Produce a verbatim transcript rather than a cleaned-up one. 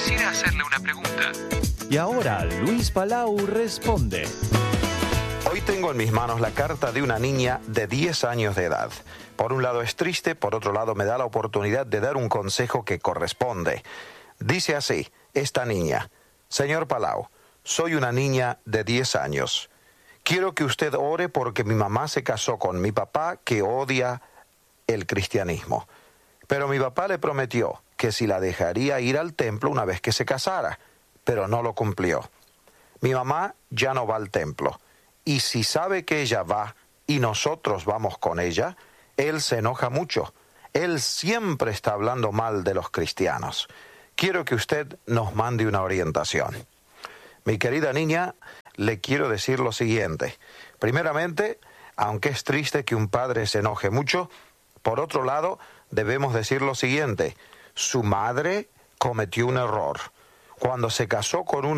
quisiera hacerle una pregunta. Y ahora Luis Palau responde. Hoy tengo en mis manos la carta de una niña de diez años de edad. Por un lado es triste, por otro lado me da la oportunidad de dar un consejo que corresponde. Dice así, esta niña: Señor Palau, soy una niña de diez años. Quiero que usted ore porque mi mamá se casó con mi papá, que odia el cristianismo. Pero mi papá le prometió que si la dejaría ir al templo una vez que se casara, pero no lo cumplió. Mi mamá ya no va al templo, y si sabe que ella va y nosotros vamos con ella, él se enoja mucho. Él siempre está hablando mal de los cristianos. Quiero que usted nos mande una orientación. Mi querida niña, le quiero decir lo siguiente. Primeramente, aunque es triste que un padre se enoje mucho, por otro lado, debemos decir lo siguiente: su madre cometió un error. Cuando se casó con un